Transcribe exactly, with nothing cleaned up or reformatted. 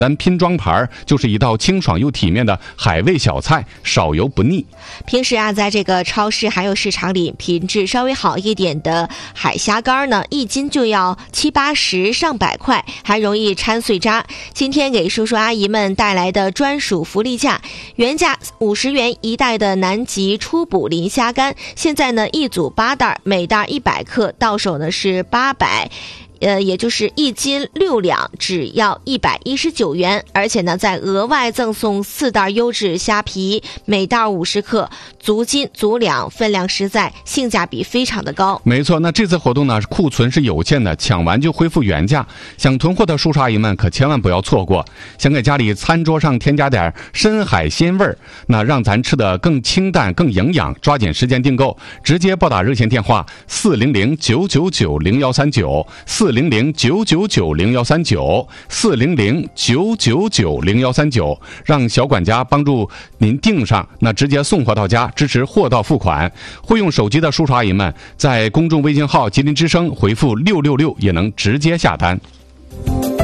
单拼装盘就是一道清爽又体面的海味小菜，少油不腻。 平时啊，在这个超市还有市场里，品质稍微好一点的海虾干呢，一斤就要七八十上百块，还容易掺碎渣。今天给叔叔阿姨们带来的专属福利价，原价五十元一袋的南极初捕磷虾干，现在呢一组八袋，每袋一百克，到手呢是八百。呃，也就是一斤六两，只要一百一十九元，而且呢，再额外赠送四袋优质虾皮，每袋五十克，足斤足两，分量实在，性价比非常的高。 没错，那这次活动呢，库存是有限的，抢完就恢复原价。想囤货的叔叔阿姨们可千万不要错过。想给家里餐桌上添加点深海鲜味儿，那让咱吃的更清淡、更营养，抓紧时间订购，直接拨打热线电话四零零九九九零幺三九四。四零零九九九零幺三九四零零九九九零幺三九，让小管家帮助您订上，那直接送货到家，支持货到付款。会用手机的叔叔阿姨们，在公众微信号吉林之声回复六六六也能直接下单。